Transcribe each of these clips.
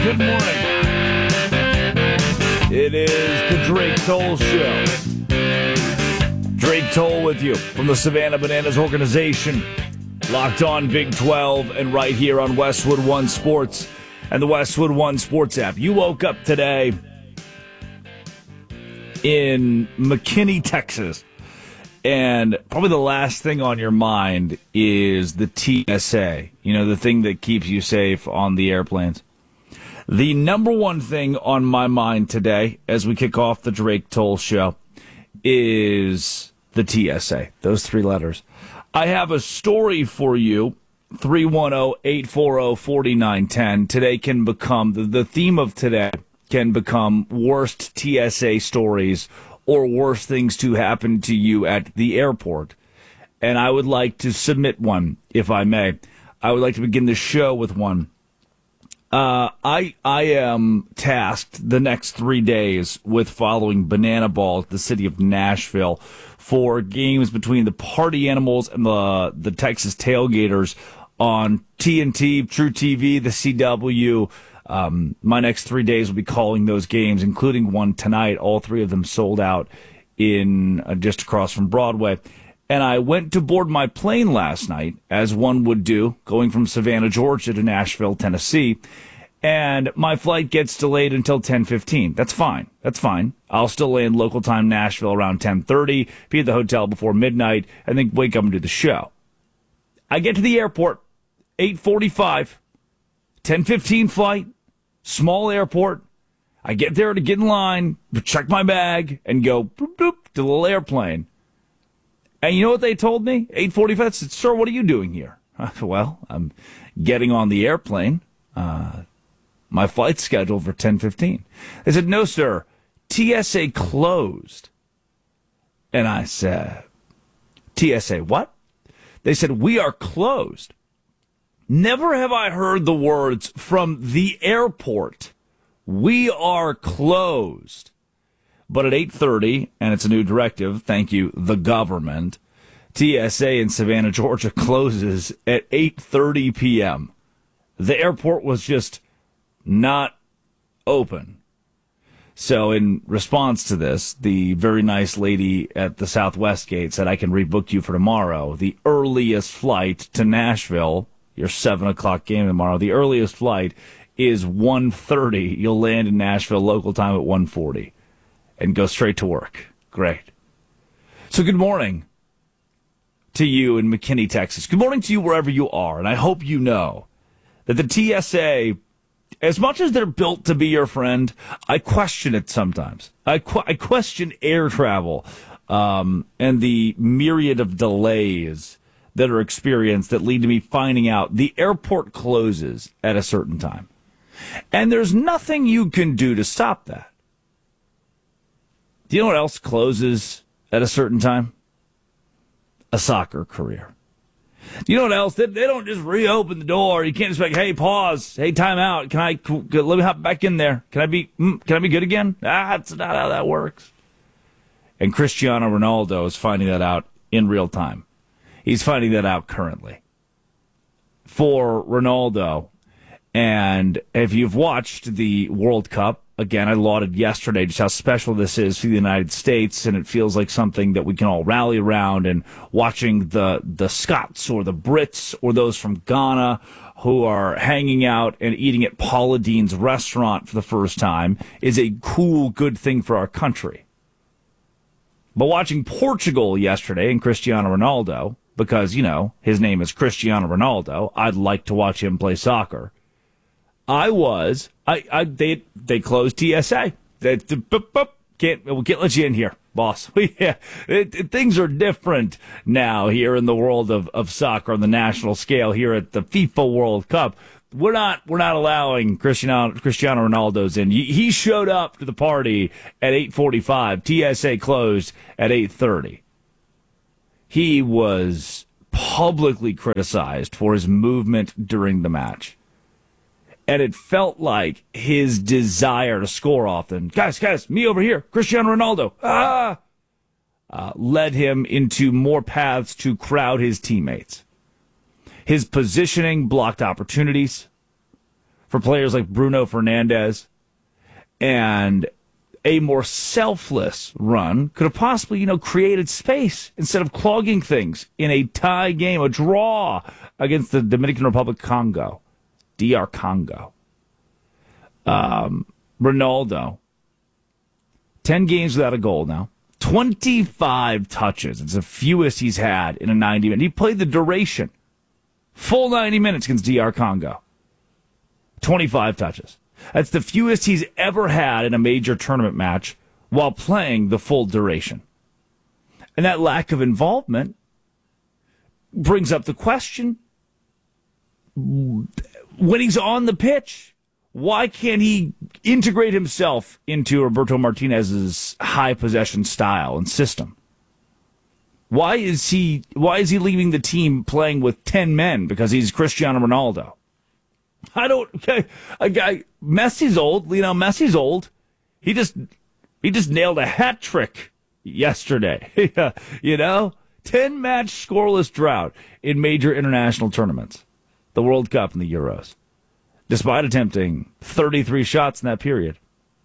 Good morning. It is the Drake Toll Show. Drake Toll with you from the Savannah Bananas organization. Locked on Big 12 and right here on Westwood One Sports and the Westwood One Sports app. You woke up today in McKinney, Texas, and probably the last thing on your mind is the TSA, the thing that keeps you safe on the airplanes. The number one thing on my mind today as we kick off the Drake Toll Show is the TSA, those three letters. I have a story for you, 310-840-4910. Today can become, the theme of today can become worst TSA stories or worst things to happen to you at the airport. And I would like to submit one, if I may. I would like to begin the show with one. I am tasked the next 3 days with following Banana Ball at the city of Nashville for games between the Party Animals and the Texas Tailgaters on TNT, True TV, the CW. My next 3 days will be calling those games, including one tonight. All three of them sold out in just across from Broadway. And I went to board my plane last night, as one would do, going from Savannah, Georgia to Nashville, Tennessee. And my flight gets delayed until 10:15. That's fine. I'll still land local time Nashville around 10:30, be at the hotel before midnight, and then wake up and do the show. I get to the airport, 8:45, 10:15 flight, small airport. I get there to get in line, check my bag, and go boop, boop, to the little airplane. And you know what they told me? 8:45, I said, "Sir, what are you doing here?" Well, I'm getting on the airplane. My flight's scheduled for 10:15. They said, "No, sir, TSA closed." And I said, "TSA what?" They said, "We are closed." Never have I heard the words from the airport, "We are closed." But at 8:30, and it's a new directive, thank you, the government, TSA in Savannah, Georgia closes at 8:30 p.m. The airport was just not open. So in response to this, the very nice lady at the Southwest gate said, "I can rebook you for tomorrow. The earliest flight to Nashville, your 7 o'clock game tomorrow, the earliest flight is 1:30. You'll land in Nashville local time at 1:40 and go straight to work." Great. So good morning to you in McKinney, Texas. Good morning to you wherever you are. And I hope you know that the TSA, as much as they're built to be your friend, I question it sometimes. I question air travel and the myriad of delays that are experienced that lead to me finding out the airport closes at a certain time. And there's nothing you can do to stop that. Do you know what else closes at a certain time? A soccer career. You know what else? They don't just reopen the door. You can't just be like, "Hey, pause. Hey, time out. Let me hop back in there. Can I be good again?" That's not how that works. And Cristiano Ronaldo is finding that out in real time. He's finding that out currently. For Ronaldo, and if you've watched the World Cup, again, I lauded yesterday just how special this is for the United States, and it feels like something that we can all rally around. And watching the Scots or the Brits or those from Ghana who are hanging out and eating at Paula Deen's restaurant for the first time is a cool, good thing for our country. But watching Portugal yesterday and Cristiano Ronaldo, because, his name is Cristiano Ronaldo, I'd like to watch him play soccer. They closed TSA. We can't let you in here, boss. Things are different now here in the world of soccer on the national scale here at the FIFA World Cup. We're not allowing Cristiano Ronaldo's in. He showed up to the party at 8:45. TSA closed at 8:30. He was publicly criticized for his movement during the match. And it felt like his desire to score often, guys, me over here, Cristiano Ronaldo, led him into more paths to crowd his teammates. His positioning blocked opportunities. for players like Bruno Fernandes, and a more selfless run could have possibly, created space instead of clogging things in a tie game, a draw against the Dominican Republic Congo, DR Congo. Ronaldo, 10 games without a goal now. 25 touches. It's the fewest he's had in a 90 minute. He played the duration. Full 90 minutes against DR Congo. 25 touches. That's the fewest he's ever had in a major tournament match while playing the full duration. And that lack of involvement brings up the question, when he's on the pitch, why can't he integrate himself into Roberto Martinez's high possession style and system? Why is he leaving the team playing with 10 men because he's Cristiano Ronaldo? Messi's old. Lionel Messi's old. He just nailed a hat trick yesterday. 10-match scoreless drought in major international tournaments, the World Cup and the Euros, despite attempting 33 shots in that period.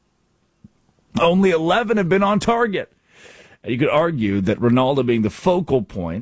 Only 11 have been on target. And you could argue that Ronaldo being the focal point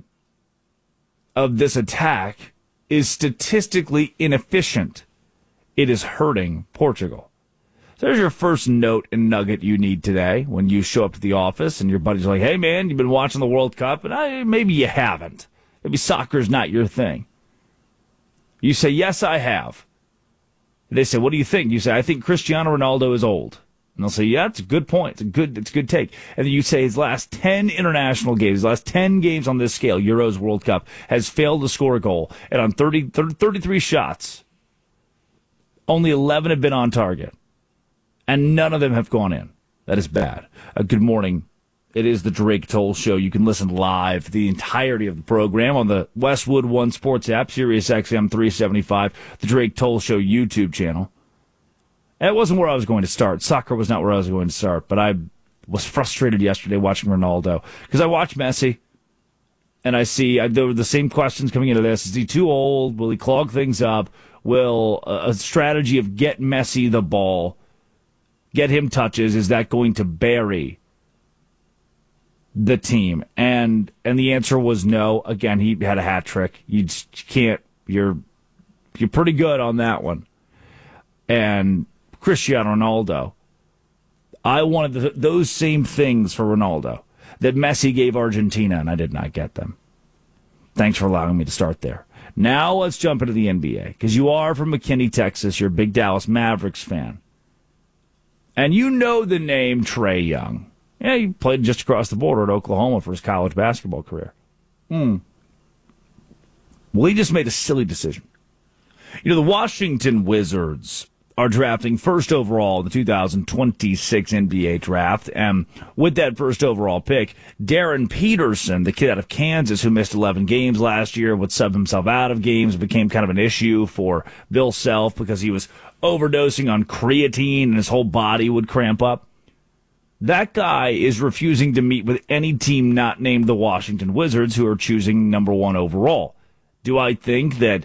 of this attack is statistically inefficient. It is hurting Portugal. So there's your first note and nugget you need today when you show up to the office and your buddies are like, hey, man, you've been watching the World Cup, and maybe you haven't. Maybe soccer's not your thing. You say, yes, I have. They say, what do you think? You say, I think Cristiano Ronaldo is old. And they'll say, yeah, it's a good point. It's a good take. And then you say his last 10 international games, his last 10 games on this scale, Euros, World Cup, has failed to score a goal. And on 33 shots, only 11 have been on target. And none of them have gone in. That is bad. Good morning. It is the Drake Toll Show. You can listen live to the entirety of the program on the Westwood One Sports app, Sirius XM 375, the Drake Toll Show YouTube channel. That wasn't where I was going to start. Soccer was not where I was going to start, but I was frustrated yesterday watching Ronaldo because I watched Messi, and I see there were the same questions coming into this. Is he too old? Will he clog things up? Will a strategy of get Messi the ball, get him touches, is that going to bury the team? And the answer was no. Again, he had a hat trick. You just can't. You're pretty good on that one. And Cristiano Ronaldo, I wanted those same things for Ronaldo that Messi gave Argentina, and I did not get them. Thanks for allowing me to start there. Now let's jump into the NBA, because you are from McKinney, Texas. You're a big Dallas Mavericks fan. And you know the name Trae Young. Yeah, he played just across the border at Oklahoma for his college basketball career. Well, he just made a silly decision. The Washington Wizards are drafting first overall in the 2026 NBA draft. And with that first overall pick, Darren Peterson, the kid out of Kansas who missed 11 games last year, would sub himself out of games, became kind of an issue for Bill Self because he was overdosing on creatine and his whole body would cramp up. That guy is refusing to meet with any team not named the Washington Wizards, who are choosing number 1 overall. Do I think that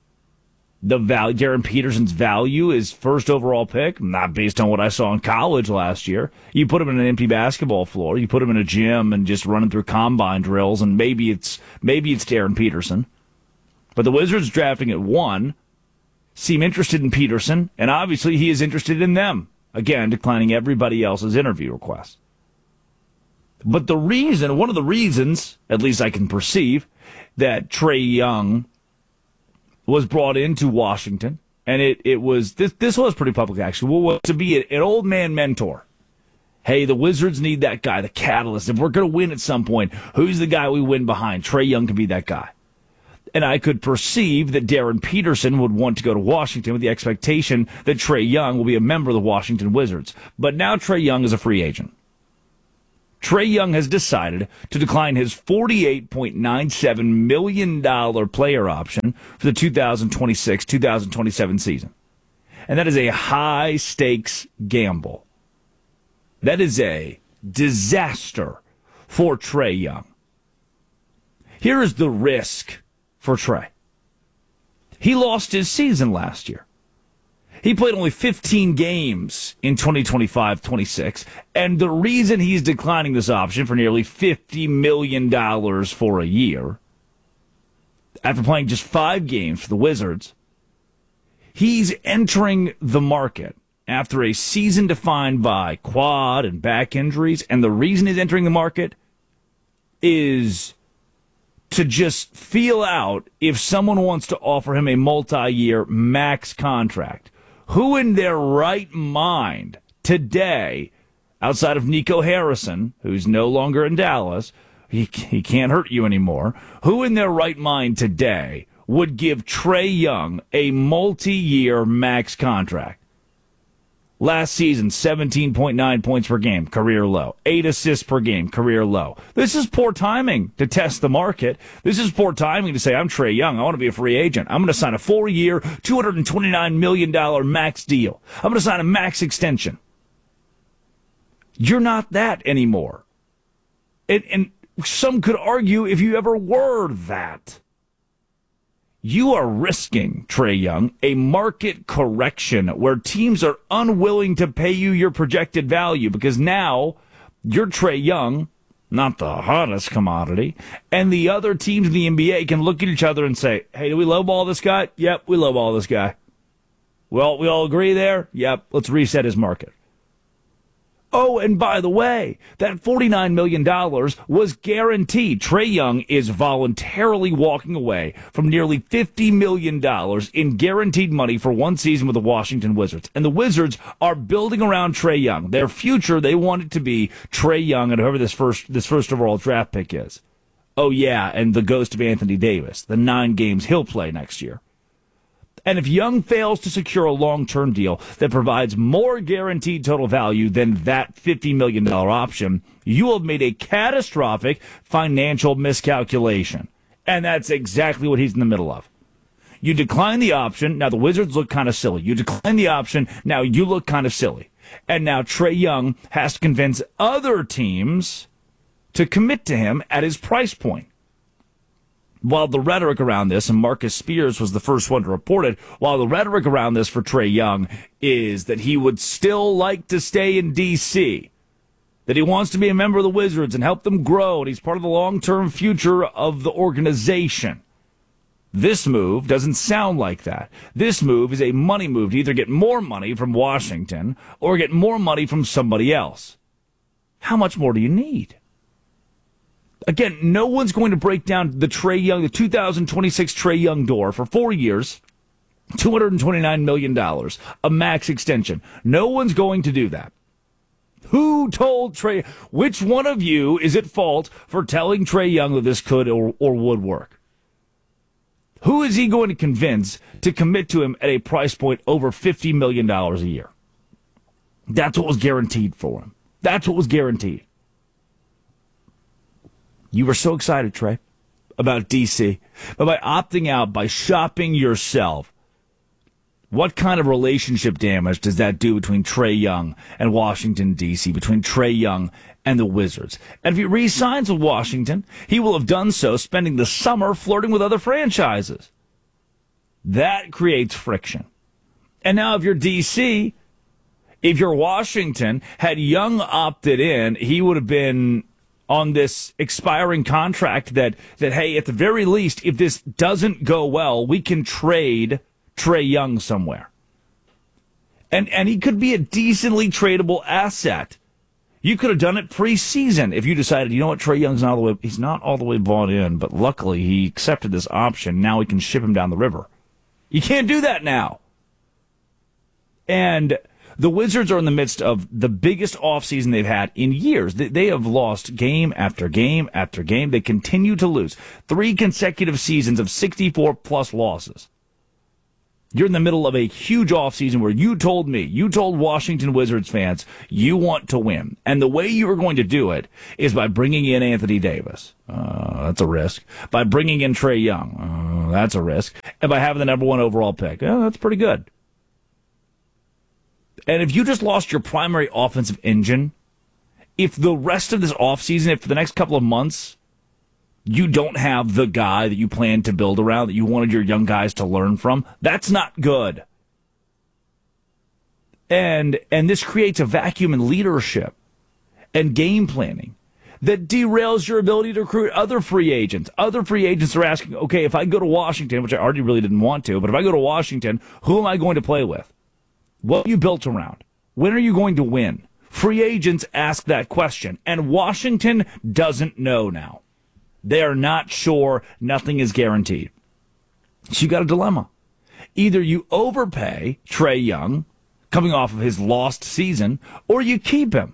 Darren Peterson's value is first overall pick? Not based on what I saw in college last year. You put him in an empty basketball floor, you put him in a gym and just running through combine drills, and maybe it's Darren Peterson. But the Wizards drafting at 1 seem interested in Peterson, and obviously he is interested in them. Again, declining everybody else's interview requests. But one of the reasons, at least I can perceive, that Trae Young was brought into Washington, and it was this was pretty public actually, was to be an old man mentor. Hey, the Wizards need that guy, the catalyst. If we're going to win at some point, who's the guy we win behind? Trae Young can be that guy. And I could perceive that Darren Peterson would want to go to Washington with the expectation that Trae Young will be a member of the Washington Wizards. But now Trae Young is a free agent. Trae Young has decided to decline his $48.97 million player option for the 2026-2027 season. And that is a high-stakes gamble. That is a disaster for Trae Young. Here is the risk for Trae. He lost his season last year. He played only 15 games in 2025-26, and the reason he's declining this option for nearly $50 million for a year, after playing just 5 games for the Wizards, he's entering the market after a season defined by quad and back injuries, and the reason he's entering the market is to just feel out if someone wants to offer him a multi-year max contract. Who in their right mind today, outside of Nico Harrison, who's no longer in Dallas, he can't hurt you anymore, who in their right mind today would give Trae Young a multi-year max contract? Last season, 17.9 points per game, career low. 8 assists per game, career low. This is poor timing to test the market. This is poor timing to say, I'm Trae Young. I want to be a free agent. I'm going to sign a 4-year, $229 million max deal. I'm going to sign a max extension. You're not that anymore. And some could argue if you ever were that. You are risking, Trae Young, a market correction where teams are unwilling to pay you your projected value because now you're Trae Young, not the hottest commodity, and the other teams in the NBA can look at each other and say, hey, do we lowball this guy? Yep, we lowball this guy. Well, we all agree there? Yep, let's reset his market. Oh, and by the way, that $49 million was guaranteed. Trae Young is voluntarily walking away from nearly $50 million in guaranteed money for one season with the Washington Wizards. And the Wizards are building around Trae Young. Their future, they want it to be Trae Young and whoever this first overall draft pick is. Oh, yeah, and the ghost of Anthony Davis, the 9 games he'll play next year. And if Young fails to secure a long-term deal that provides more guaranteed total value than that $50 million option, you will have made a catastrophic financial miscalculation. And that's exactly what he's in the middle of. You decline the option, now the Wizards look kind of silly. You decline the option, now you look kind of silly. And now Trae Young has to convince other teams to commit to him at his price point. While the rhetoric around this, and Marcus Spears was the first one to report it, while the rhetoric around this for Trae Young is that he would still like to stay in D.C., that he wants to be a member of the Wizards and help them grow, and he's part of the long-term future of the organization. This move doesn't sound like that. This move is a money move to either get more money from Washington or get more money from somebody else. How much more do you need? Again, no one's going to break down the Trae Young, the 2026 Trae Young door for 4 years, $229 million, a max extension. No one's going to do that. Who told Trae? Which one of you is at fault for telling Trae Young that this could or would work? Who is he going to convince to commit to him at a price point over $50 million a year? That's what was guaranteed for him. That's what was guaranteed. You were so excited, Trae, about D.C. But by opting out, by shopping yourself, what kind of relationship damage does that do between Trae Young and Washington, D.C., between Trae Young and the Wizards? And if he re-signs with Washington, he will have done so spending the summer flirting with other franchises. That creates friction. And now if you're D.C., if you're Washington, had Young opted in, he would have been on this expiring contract that, hey, at the very least, if this doesn't go well, we can trade Trae Young somewhere. And he could be a decently tradable asset. You could have done it preseason if you decided, you know what, Trae Young's he's not all the way bought in, but luckily he accepted this option. Now we can ship him down the river. You can't do that now. And the Wizards are in the midst of the biggest offseason they've had in years. They have lost game after game after game. They continue to lose. 3 consecutive seasons of 64-plus losses. You're in the middle of a huge offseason where you told Washington Wizards fans, you want to win. And the way you are going to do it is by bringing in Anthony Davis. That's a risk. By bringing in Trae Young. That's a risk. And by having the number 1 overall pick. That's pretty good. And if you just lost your primary offensive engine, if the rest of this offseason, if for the next couple of months, you don't have the guy that you plan to build around, that you wanted your young guys to learn from, that's not good. And this creates a vacuum in leadership and game planning that derails your ability to recruit other free agents. Other free agents are asking, okay, if I go to Washington, which I already really didn't want to, but if I go to Washington, who am I going to play with? What are you built around? When are you going to win? Free agents ask that question, and Washington doesn't know now. They are not sure. Nothing is guaranteed. So you got a dilemma. Either you overpay Trae Young, coming off of his lost season, or you keep him.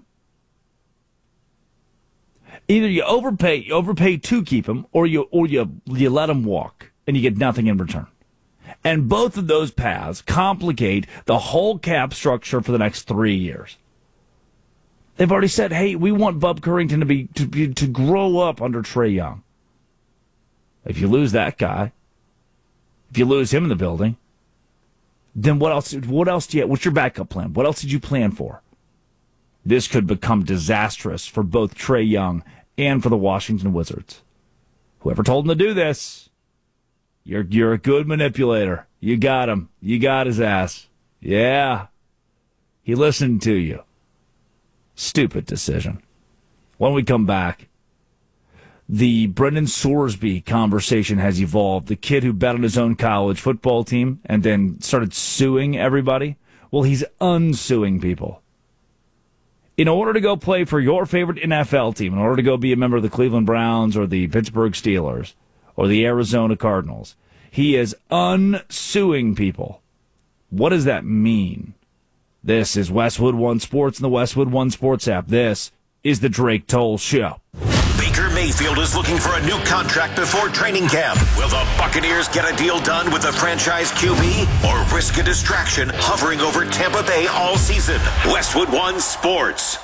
Either you overpay to keep him, or you let him walk, and you get nothing in return. And both of those paths complicate the whole cap structure for the next 3 years. They've already said, hey, we want Bub Currington to grow up under Trae Young. If you lose that guy, if you lose him in the building, then what else do you, what's your backup plan? What else did you plan for? This could become disastrous for both Trae Young and for the Washington Wizards. Whoever told him to do this, you're a good manipulator. You got him. You got his ass. Yeah. He listened to you. Stupid decision. When we come back, the Brendan Sorsby conversation has evolved. The kid who bet on his own college football team and then started suing everybody. Well, he's unsuing people. In order to go play for your favorite NFL team, in order to go be a member of the Cleveland Browns or the Pittsburgh Steelers or the Arizona Cardinals, he is unsuing people. What does that mean? This is Westwood One Sports and the Westwood One Sports app. This is the Drake Toll Show. Baker Mayfield is looking for a new contract before training camp. Will the Buccaneers get a deal done with the franchise QB or risk a distraction hovering over Tampa Bay all season? Westwood One Sports.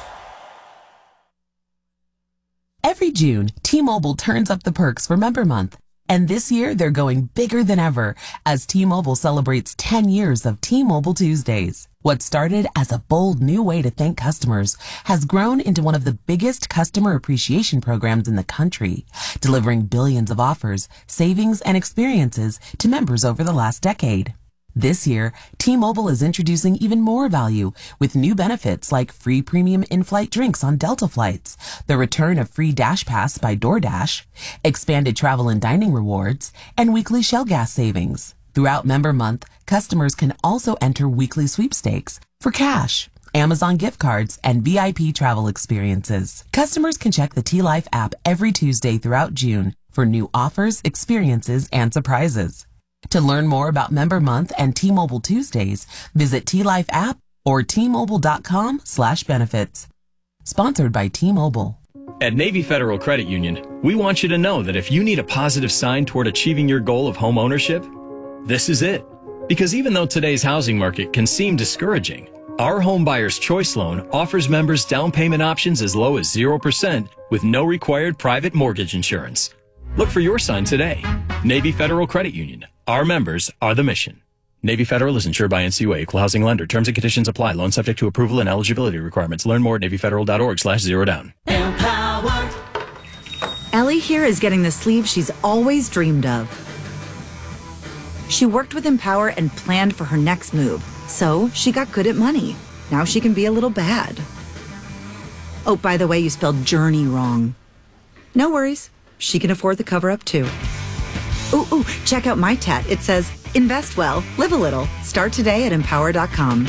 Every June, T-Mobile turns up the perks for Member Month. And this year, they're going bigger than ever as T-Mobile celebrates 10 years of T-Mobile Tuesdays. What started as a bold new way to thank customers has grown into one of the biggest customer appreciation programs in the country, delivering billions of offers, savings, and experiences to members over the last decade. This year, T-Mobile is introducing even more value with new benefits like free premium in-flight drinks on Delta flights, the return of free Dash Pass by DoorDash, expanded travel and dining rewards, and weekly Shell gas savings. Throughout Member Month, customers can also enter weekly sweepstakes for cash, Amazon gift cards, and VIP travel experiences. Customers can check the T-Life app every Tuesday throughout June for new offers, experiences, and surprises. To learn more about Member Month and T-Mobile Tuesdays, visit T-Life app or T-Mobile.com/benefits. Sponsored by T-Mobile. At Navy Federal Credit Union, we want you to know that if you need a positive sign toward achieving your goal of home ownership, this is it. Because even though today's housing market can seem discouraging, our Home Buyer's Choice Loan offers members down payment options as low as 0% with no required private mortgage insurance. Look for your sign today. Navy Federal Credit Union. Our members are the mission. Navy Federal is insured by NCUA, equal housing lender. Terms and conditions apply. Loan subject to approval and eligibility requirements. Learn more at NavyFederal.org/zerodown. Empower. Ellie here is getting the sleeve she's always dreamed of. She worked with Empower and planned for her next move. So she got good at money. Now she can be a little bad. Oh, by the way, you spelled journey wrong. No worries. She can afford the cover-up, too. Ooh, check out my tat. It says, invest well, live a little. Start today at Empower.com.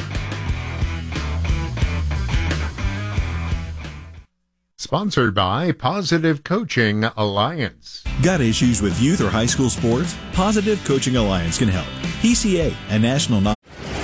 Sponsored by Positive Coaching Alliance. Got issues with youth or high school sports? Positive Coaching Alliance can help. PCA, a national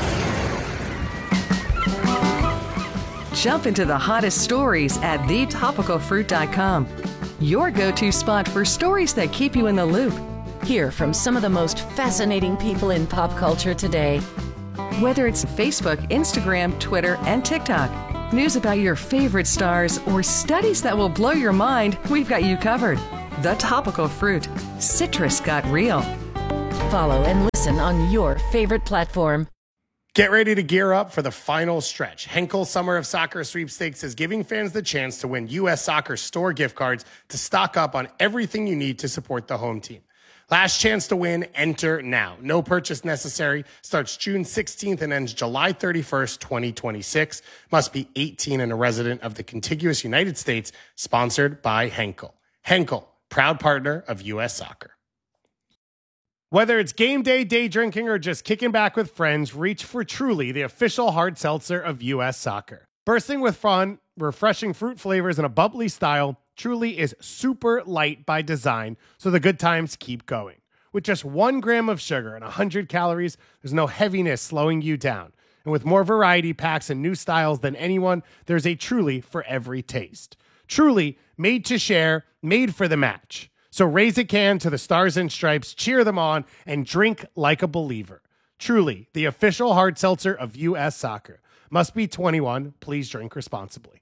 Jump into the hottest stories at thetopicalfruit.com. Your go-to spot for stories that keep you in the loop. Hear from some of the most fascinating people in pop culture today. Whether it's Facebook, Instagram, Twitter, and TikTok, news about your favorite stars, or studies that will blow your mind, we've got you covered. The Topical Fruit. Citrus got real. Follow and listen on your favorite platform. Get ready to gear up for the final stretch. Henkel Summer of Soccer Sweepstakes is giving fans the chance to win U.S. Soccer store gift cards to stock up on everything you need to support the home team. Last chance to win, enter now. No purchase necessary. Starts June 16th and ends July 31st, 2026. Must be 18 and a resident of the contiguous United States. Sponsored by Henkel. Henkel, proud partner of U.S. Soccer. Whether it's game day, day drinking, or just kicking back with friends, reach for Truly, the official hard seltzer of U.S. Soccer. Bursting with fun, refreshing fruit flavors, and a bubbly style, Truly is super light by design, so the good times keep going. With just 1 gram of sugar and 100 calories, there's no heaviness slowing you down. And with more variety packs and new styles than anyone, there's a Truly for every taste. Truly, made to share, made for the match. So raise a can to the Stars and Stripes, cheer them on, and drink like a believer. Truly, the official hard seltzer of U.S. Soccer. Must be 21. Please drink responsibly.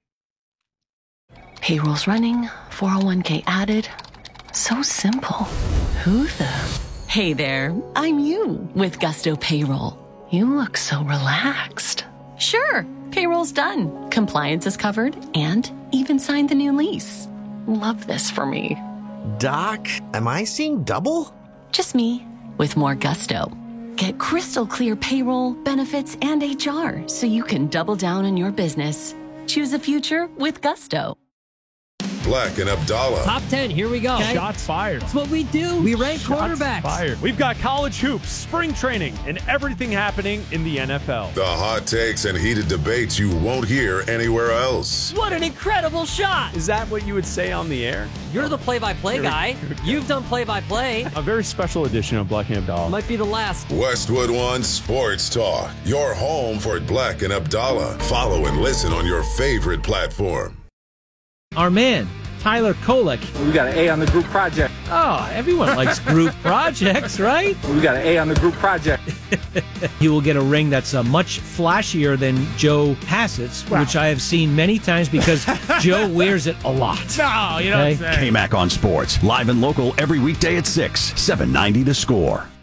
Payroll's running, 401k added. So simple. Who the? Hey there, I'm you with Gusto Payroll. You look so relaxed. Sure, payroll's done. Compliance is covered and even signed the new lease. Love this for me. Doc, am I seeing double? Just me with more gusto. Get crystal clear payroll, benefits, and HR so you can double down on your business. Choose a future with Gusto. Black and Abdallah. Top 10, here we go. Okay. Shots fired. That's what we do. We rank quarterbacks. Fired. We've got college hoops, spring training, and everything happening in the NFL. The hot takes and heated debates you won't hear anywhere else. What an incredible shot. Is that what you would say on the air? You're the play-by-play guy. You've done play-by-play. A very special edition of Black and Abdallah. Might be the last. Westwood One Sports Talk. Your home for Black and Abdallah. Follow and listen on your favorite platform. Our man, Tyler Kolek. We got an A on the group project. Oh, everyone likes group projects, right? We got an A on the group project. He will get a ring that's much flashier than Joe Hassett's, which I have seen many times because Joe wears it a lot. No, you don't say. K-Mac on Sports, live and local every weekday at 6, 790 The Score.